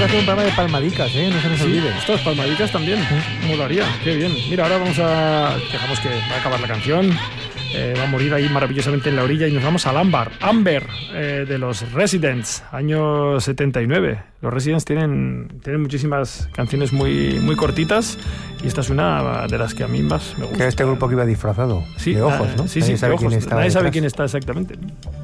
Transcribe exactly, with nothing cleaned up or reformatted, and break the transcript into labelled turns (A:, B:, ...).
A: que hacer un programa de palmadicas, ¿eh? No se nos
B: Sí,
A: olvide.
B: estas palmadicas también. Molaría, qué bien. Mira, ahora vamos a... Dejamos que va a acabar la canción. Eh, va a morir ahí maravillosamente en la orilla y nos vamos al Amber, Amber eh, de los Residents, año setenta y nueve. Los Residents tienen, tienen muchísimas canciones muy, muy cortitas y esta es una de las que a mí más me gusta.
A: Que este grupo que iba disfrazado
B: Sí,
A: de ojos,
B: ah,
A: ¿no?
B: Sí,
A: Nadie
B: sí,
A: sabe
B: de ojos.
A: quién está
B: Nadie sabe
A: detrás.
B: quién está exactamente.